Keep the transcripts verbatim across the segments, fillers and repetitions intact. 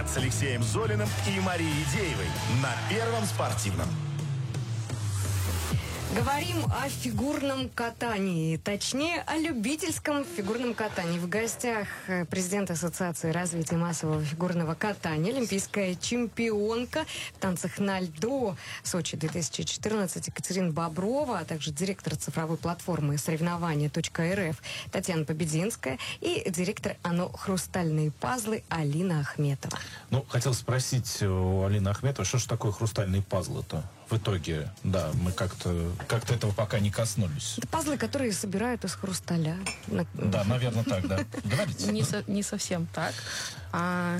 с Алексеем Золиным и Марией Деевой на Первом спортивном. Говорим о фигурном катании, точнее, о любительском фигурном катании. В гостях президент Ассоциации развития массового фигурного катания, олимпийская чемпионка в танцах на льду Сочи две тысячи четырнадцать Екатерина Боброва, а также директор цифровой платформы соревнования точка эр эф Татьяна Побединская и директор ОНО «Хрустальные пазлы» Алина Ахметова. Ну, хотел спросить у Алины Ахметовой, что же такое хрустальные пазлы-то? В итоге, да, мы как-то как-то этого пока не коснулись. Это пазлы, которые собирают из хрусталя. Да, наверное, так, да. Говорите. Не, со, не совсем так. А,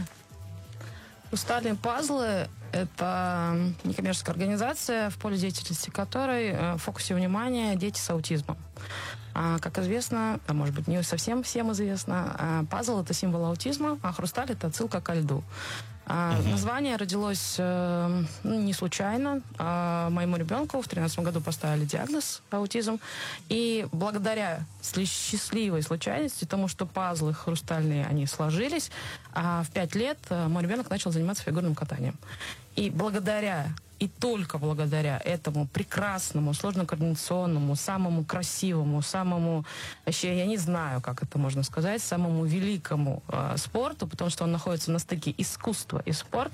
хрустальные пазлы – это некоммерческая организация, в поле деятельности которой в фокусе внимания дети с аутизмом. А, как известно, а может быть не совсем всем известно, а, пазл – это символ аутизма, а хрусталь – это отсылка ко льду. А, угу. Название родилось э, не случайно. А, моему ребенку в две тысячи тринадцатом году поставили диагноз аутизм. И благодаря счастливой случайности, тому, что пазлы хрустальные, они сложились, а в пять лет мой ребенок начал заниматься фигурным катанием. И благодаря И только благодаря этому прекрасному, сложно-координационному, самому красивому, самому, вообще, я не знаю, как это можно сказать, самому великому э, спорту, потому что он находится на стыке искусства и спорт,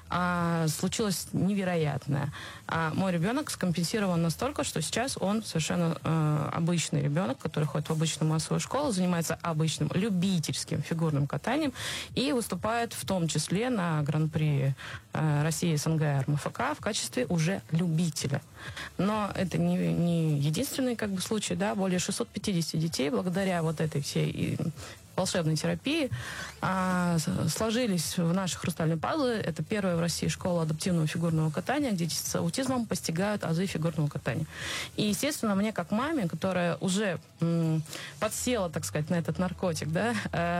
э, случилось невероятное. А мой ребенок скомпенсирован настолько, что сейчас он совершенно э, обычный ребенок, который ходит в обычную массовую школу, занимается обычным любительским фигурным катанием и выступает в том числе на Гран-при э, России СНГ эр эм эф ка в качестве уже любителя. Но это не, не единственный как бы случай, да, более шестьсот пятьдесят детей благодаря вот этой всей волшебной терапии а, сложились в наши хрустальные пазлы. Это первая в России школа адаптивного фигурного катания, где дети с аутизмом постигают азы фигурного катания. И, естественно, мне, как маме, которая уже м, подсела, так сказать, на этот наркотик, да,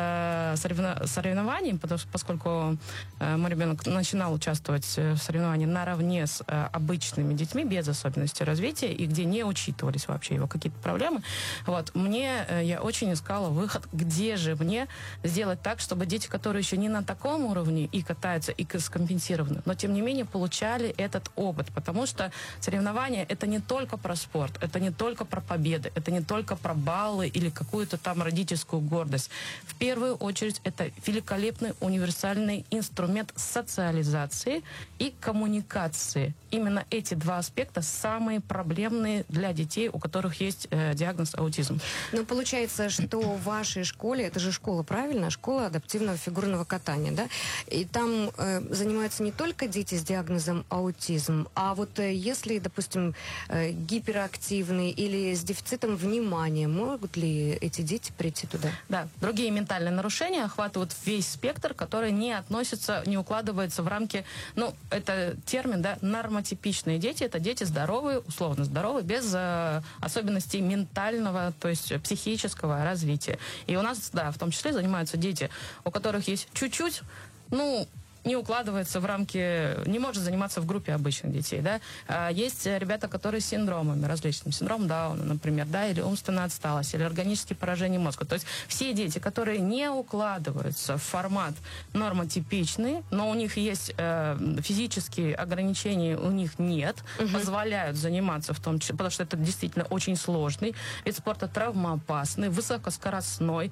э, соревно, соревнований, потому, поскольку э, мой ребенок начинал участвовать в соревнованиях наравне с э, обычными детьми, без особенностей развития, и где не учитывались вообще его какие-то проблемы, вот, мне, э, я очень искала выход, где же мне сделать так, чтобы дети, которые еще не на таком уровне и катаются, и скомпенсированы, но тем не менее получали этот опыт, потому что соревнования — это не только про спорт, это не только про победы, это не только про баллы или какую-то там родительскую гордость. В первую очередь это великолепный универсальный инструмент социализации и коммуникации. Именно эти два аспекта самые проблемные для детей, у которых есть э, диагноз аутизм. Но получается, что в вашей школе, это же школа, правильно? Школа адаптивного фигурного катания, да? И там э, занимаются не только дети с диагнозом аутизм, а вот э, если, допустим, э, гиперактивные или с дефицитом внимания, могут ли эти дети прийти туда? Да. Другие ментальные нарушения охватывают весь спектр, который не относится, не укладывается в рамки, ну, это термин, да, нормотипичные дети. Это дети здоровые, условно здоровые, без э, особенностей ментального, то есть психического развития. И у нас, да, в том числе занимаются дети, у которых есть чуть-чуть, ну, не укладывается в рамки, не может заниматься в группе обычных детей, да. А есть ребята, которые с синдромами различными, синдром Дауна, например, да, или умственная отсталость, или органические поражения мозга. То есть все дети, которые не укладываются в формат нормотипичный, но у них есть э, физические ограничения, у них нет, угу. позволяют заниматься в том числе, потому что это действительно очень сложный вид спорта, травмоопасный, высокоскоростной,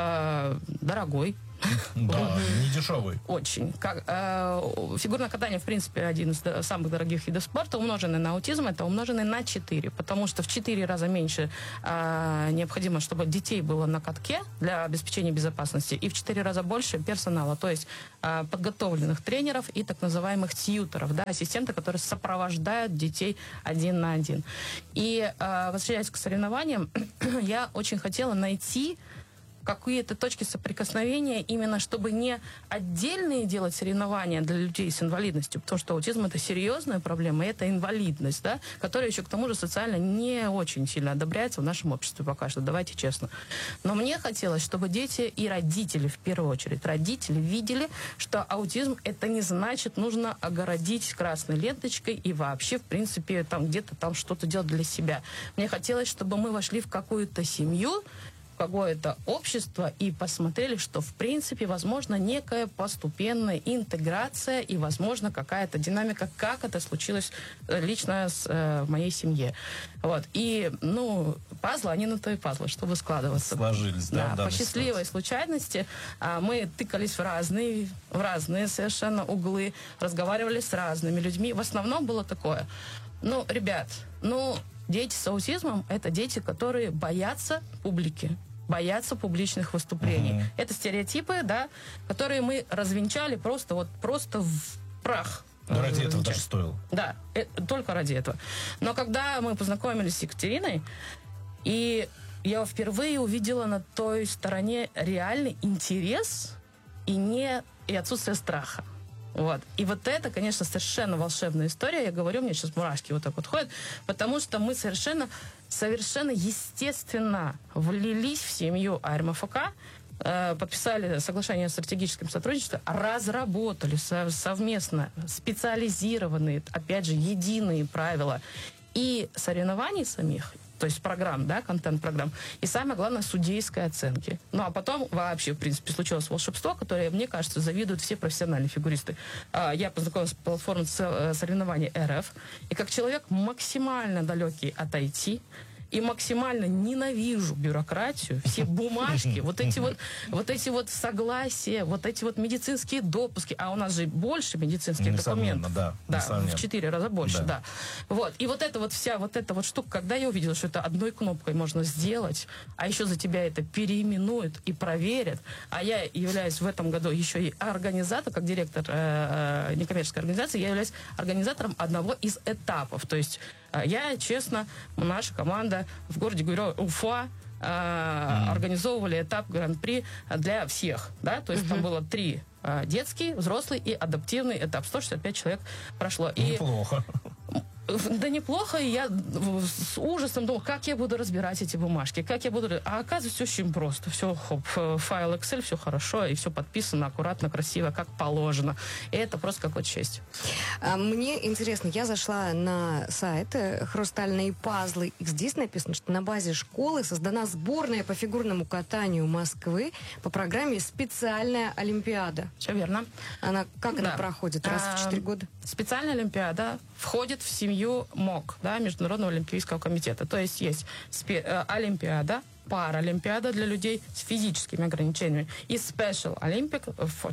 э, дорогой. Да, не дешевый. Очень. Как, э, фигурное катание, в принципе, один из самых дорогих видов спорта, умноженный на аутизм, это умноженный на четыре, потому что в четыре раза меньше э, необходимо, чтобы детей было на катке для обеспечения безопасности, и в четыре раза больше персонала, то есть э, подготовленных тренеров и так называемых тьюторов, да, ассистенты, которые сопровождают детей один на один. И, э, возвращаясь к соревнованиям, я очень хотела найти какие-то точки соприкосновения, именно чтобы не отдельные делать соревнования для людей с инвалидностью, потому что аутизм — это серьезная проблема, и это инвалидность, да, которая еще к тому же социально не очень сильно одобряется в нашем обществе пока что, давайте честно. Но мне хотелось, чтобы дети и родители, в первую очередь, родители видели, что аутизм — это не значит, нужно огородить красной ленточкой и вообще, в принципе, там где-то там что-то делать для себя. Мне хотелось, чтобы мы вошли в какую-то семью, какое-то общество и посмотрели, что в принципе возможно некая постепенная интеграция и возможно какая-то динамика, как это случилось лично с, э, в моей семье. Вот. И, ну, пазлы, они на то и пазлы, чтобы складываться. Сложились, да? Да, по счастливой случайности а, мы тыкались в разные, в разные совершенно углы, разговаривали с разными людьми. В основном было такое: ну, ребят, ну, дети с аутизмом — это дети, которые боятся публики, боятся публичных выступлений. Uh-huh. Это стереотипы, да, которые мы развенчали просто вот просто в прах. Но ради этого даже стоило. Да, э, только ради этого. Но когда мы познакомились с Екатериной, и я впервые увидела на той стороне реальный интерес и, не, и отсутствие страха. Вот. И вот это, конечно, совершенно волшебная история. Я говорю, мне сейчас мурашки вот так вот ходят, потому что мы совершенно, совершенно естественно влились в семью АРМФК, э, подписали соглашение о стратегическом сотрудничестве, разработали со- совместно специализированные, опять же, единые правила и соревнований самих, то есть программ, да, контент-программ, и самое главное, судейской оценки. Ну, а потом вообще, в принципе, случилось волшебство, которое, мне кажется, завидуют все профессиональные фигуристы. Я познакомилась с платформой соревнований эр эф, и как человек максимально далекий от ай ти, и максимально ненавижу бюрократию, все бумажки, вот эти вот, вот эти вот согласия, вот эти вот медицинские допуски, а у нас же больше медицинских документов. Да, да, в четыре раза больше, да. да. Вот. И вот эта вот вся вот эта вот штука, когда я увидела, что это одной кнопкой можно сделать, а еще за тебя это переименуют и проверят, а я являюсь в этом году еще и организатор, как директор э, некоммерческой организации, я являюсь организатором одного из этапов. То есть я, честно, наша команда в городе, говорю, Уфа, э, mm. организовывали этап Гран-при для всех, да, то есть mm-hmm. там было три: э, детский, взрослый и адаптивный этап. сто шестьдесят пять человек прошло. Неплохо. И, да неплохо, и я с ужасом думала, как я буду разбирать эти бумажки, как я буду... А оказывается, очень просто. Все, хоп, файл Excel, все хорошо, и все подписано аккуратно, красиво, как положено. И это просто какое-то счастье. Мне интересно, я зашла на сайт «Хрустальные пазлы». И здесь написано, что на базе школы создана сборная по фигурному катанию Москвы по программе «Специальная Олимпиада». Все верно. Она, как да. она проходит? Раз а, в четыре года? Специальная Олимпиада входит в семью МОК, да, Международного олимпийского комитета. То есть есть спе- э, Олимпиада, Паралимпиада для людей с физическими ограничениями и Special Olympic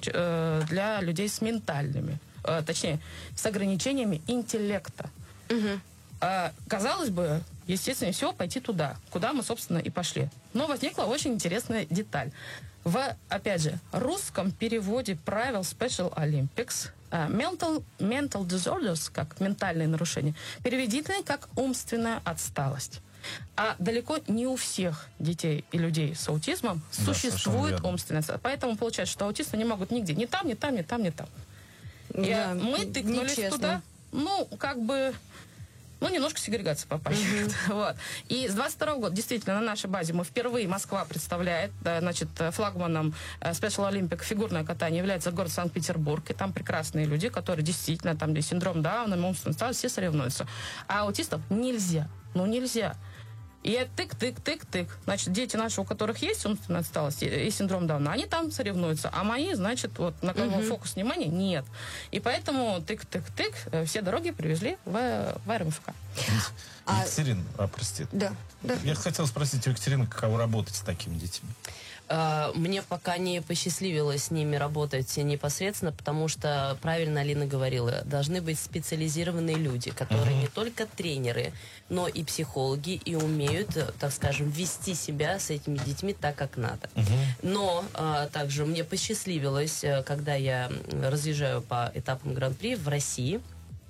э, для людей с ментальными, э, точнее, с ограничениями интеллекта. Угу. Э, казалось бы, естественно, всего пойти туда, куда мы, собственно, и пошли. Но возникла очень интересная деталь. В, опять же, русском переводе правил Special Olympics uh, mental, mental disorders, как ментальные нарушения, переведены как умственная отсталость. А далеко не у всех детей и людей с аутизмом да, существует умственная отсталость. Поэтому получается, что аутисты не могут нигде. Ни там, ни там, ни там, ни там. Да, и мы тыкнулись нечестно. Туда, ну, как бы... Ну, немножко сегрегация попахивает. Mm-hmm. Вот. И с двадцать второго года, действительно, на нашей базе мы впервые, Москва представляет, да, значит, флагманом Special Olympic фигурное катание является город Санкт-Петербург, и там прекрасные люди, которые действительно, там, где синдром Дауна, умственная отсталость, все соревнуются. А аутистов нельзя. Ну, нельзя. И я тык-тык-тык-тык. Значит, дети наши, у которых есть умственная отсталость и синдром Дауна, они там соревнуются. А мои, значит, вот на кого uh-huh. фокус внимания нет. И поэтому тык-тык-тык все дороги привезли в, в АРМФК. А... Екатерина, а, прости. Да, да. Я хотел спросить у Екатерины, каково работать с такими детьми? Мне пока не посчастливилось с ними работать непосредственно, потому что, правильно Алина говорила, должны быть специализированные люди, которые uh-huh. не только тренеры, но и психологи, и умеют, так скажем, вести себя с этими детьми так, как надо. Uh-huh. Но а, также мне посчастливилось, когда я разъезжаю по этапам Гран-при в России,